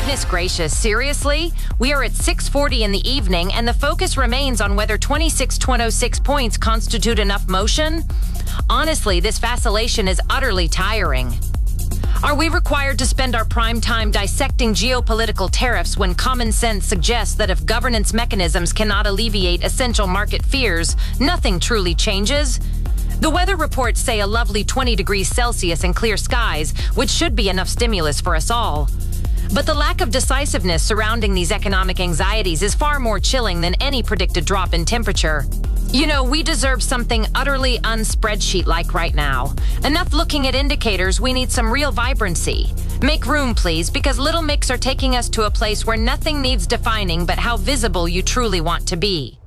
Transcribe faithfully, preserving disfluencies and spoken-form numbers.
Goodness gracious, seriously? We are at six forty in the evening and the focus remains on whether twenty-six point oh six points constitute enough motion? Honestly, this vacillation is utterly tiring. Are we required to spend our prime time dissecting geopolitical tariffs when common sense suggests that if governance mechanisms cannot alleviate essential market fears, nothing truly changes? The weather reports say a lovely twenty degrees Celsius and clear skies, which should be enough stimulus for us all. But the lack of decisiveness surrounding these economic anxieties is far more chilling than any predicted drop in temperature. You know, we deserve something utterly unspreadsheet-like right now. Enough looking at indicators, we need some real vibrancy. Make room, please, because Little Mix are taking us to a place where nothing needs defining but how visible you truly want to be.